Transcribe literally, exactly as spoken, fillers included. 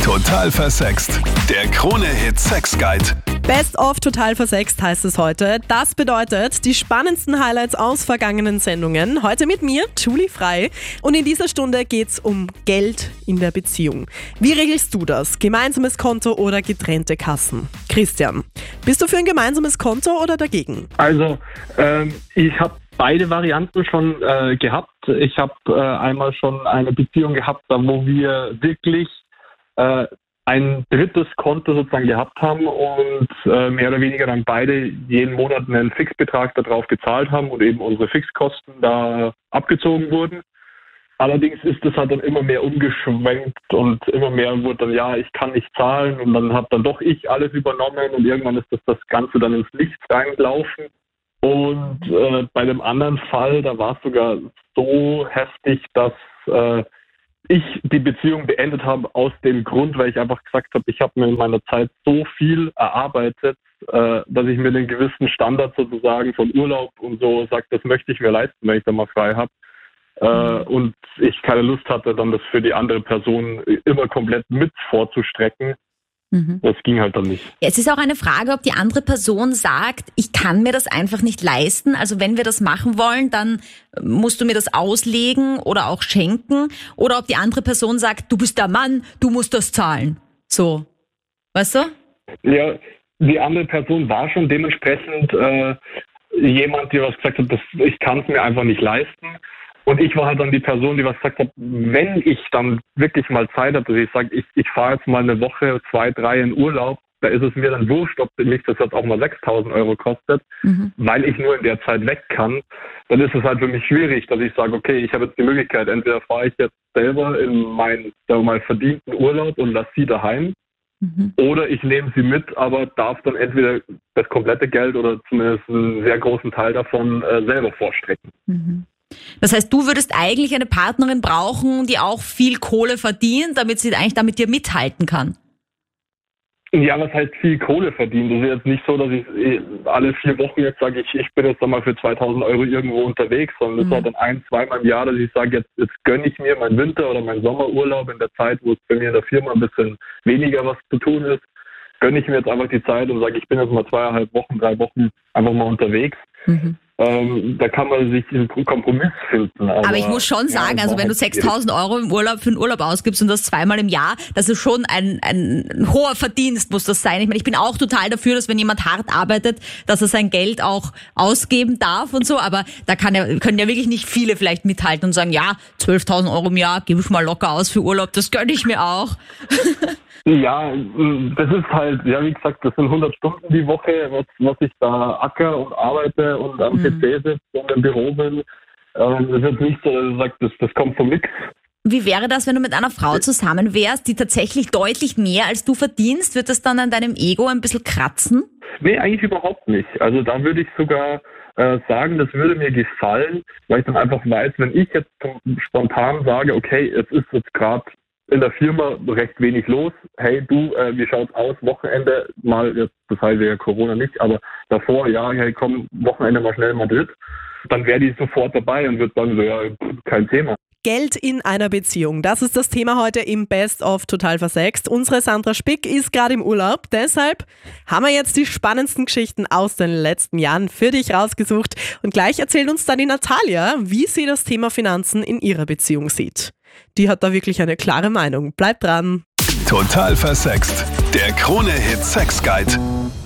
Total versext. Der Krone-Hit Sex Guide. Best of Total versext heißt es heute. Das bedeutet, die spannendsten Highlights aus vergangenen Sendungen. Heute mit mir, Julie Frei. Und in dieser Stunde geht's um Geld in der Beziehung. Wie regelst du das? Gemeinsames Konto oder getrennte Kassen? Christian, bist du für ein gemeinsames Konto oder dagegen? Also, ähm, ich habe beide Varianten schon äh, gehabt. Ich habe äh, einmal schon eine Beziehung gehabt, da wo wir wirklich äh, ein drittes Konto sozusagen gehabt haben und äh, mehr oder weniger dann beide jeden Monat einen Fixbetrag darauf gezahlt haben und eben unsere Fixkosten da abgezogen wurden. Allerdings ist das halt dann immer mehr umgeschwenkt und immer mehr wurde dann, ja, ich kann nicht zahlen und dann habe dann doch ich alles übernommen und irgendwann ist das, das Ganze dann ins Nichts reingelaufen. Und äh, bei dem anderen Fall, da war es sogar so heftig, dass äh, ich die Beziehung beendet habe aus dem Grund, weil ich einfach gesagt habe, ich habe mir in meiner Zeit so viel erarbeitet, äh, dass ich mir den gewissen Standard sozusagen von Urlaub und so sage, das möchte ich mir leisten, wenn ich da mal frei habe. Äh, und ich keine Lust hatte, dann das für die andere Person immer komplett mit vorzustrecken. Mhm. Das ging halt dann nicht. Es ist auch eine Frage, ob die andere Person sagt, ich kann mir das einfach nicht leisten. Also wenn wir das machen wollen, dann musst du mir das auslegen oder auch schenken. Oder ob die andere Person sagt, du bist der Mann, du musst das zahlen. So, weißt du? Ja, die andere Person war schon dementsprechend äh, jemand, die was gesagt hat, das, ich kann es mir einfach nicht leisten. Und ich war halt dann die Person, die was gesagt hat, wenn ich dann wirklich mal Zeit habe, dass ich sage, ich, ich fahre jetzt mal eine Woche, zwei, drei in Urlaub, da ist es mir dann wurscht, ob mich das jetzt auch mal sechstausend Euro kostet, mhm. weil ich nur in der Zeit weg kann, dann ist es halt für mich schwierig, dass ich sage, okay, ich habe jetzt die Möglichkeit, entweder fahre ich jetzt selber in meinen, sagen wir mal, verdienten Urlaub und lasse sie daheim, mhm. oder ich nehme sie mit, aber darf dann entweder das komplette Geld oder zumindest einen sehr großen Teil davon äh, selber vorstrecken. Mhm. Das heißt, du würdest eigentlich eine Partnerin brauchen, die auch viel Kohle verdient, damit sie eigentlich damit dir mithalten kann. Ja, was heißt viel Kohle verdient? Das ist jetzt nicht so, dass ich alle vier Wochen jetzt sage, ich, ich bin jetzt einmal für zweitausend Euro irgendwo unterwegs, sondern das mhm. ist halt dann ein, zweimal im Jahr, dass ich sage, jetzt, jetzt gönne ich mir meinen Winter- oder meinen Sommerurlaub in der Zeit, wo es bei mir in der Firma ein bisschen weniger was zu tun ist, gönne ich mir jetzt einfach die Zeit und sage, ich bin jetzt mal zweieinhalb Wochen, drei Wochen einfach mal unterwegs. Mhm. Ähm, da kann man sich einen Kompromiss finden. Aber, aber ich muss schon sagen, ja, also wenn du sechstausend Euro im Urlaub für den Urlaub ausgibst und das zweimal im Jahr, das ist schon ein, ein hoher Verdienst, muss das sein. Ich meine, ich bin auch total dafür, dass wenn jemand hart arbeitet, dass er sein Geld auch ausgeben darf und so, aber da kann ja, können ja wirklich nicht viele vielleicht mithalten und sagen, ja, zwölftausend Euro im Jahr gebe ich mal locker aus für Urlaub, das gönne ich mir auch. Ja, das ist halt, ja wie gesagt, das sind hundert Stunden die Woche, was, was ich da acker und arbeite und am mhm. P C sitze und im Büro bin. Ähm, das ist jetzt nicht so, dass ich sage, das, das kommt vom Nix. Wie wäre das, wenn du mit einer Frau zusammen wärst, die tatsächlich deutlich mehr als du verdienst? Wird das dann an deinem Ego ein bisschen kratzen? Nee, eigentlich überhaupt nicht. Also da würde ich sogar äh, sagen, das würde mir gefallen, weil ich dann einfach weiß, wenn ich jetzt spontan sage, okay, es ist jetzt gerade in der Firma recht wenig los. Hey du, äh, wie schaut's aus? Wochenende mal, jetzt, das heißt ja Corona nicht, aber davor, ja, hey komm, Wochenende mal schnell in Madrid. Dann wäre die sofort dabei und wird dann so, ja, kein Thema. Geld in einer Beziehung, das ist das Thema heute im Best of Total versext. Unsere Sandra Spick ist gerade im Urlaub, deshalb haben wir jetzt die spannendsten Geschichten aus den letzten Jahren für dich rausgesucht. Und gleich erzählt uns dann die Natalia, wie sie das Thema Finanzen in ihrer Beziehung sieht. Die hat da wirklich eine klare Meinung. Bleibt dran. Total versext. Der Krone-Hit Sex Guide.